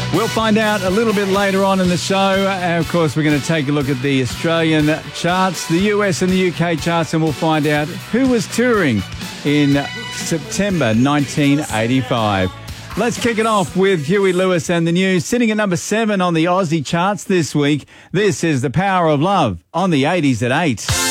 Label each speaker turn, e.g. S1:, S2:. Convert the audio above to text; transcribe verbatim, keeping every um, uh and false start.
S1: We'll find out a little bit later on in the show. Uh, of course, we're going to take a look at the Australian charts, the U S and the U K charts, and we'll find out who was touring in September nineteen eighty-five. Let's kick it off with Huey Lewis and the News. Sitting at number seven on the Aussie charts this week, this is The Power of Love on the eighties at eight.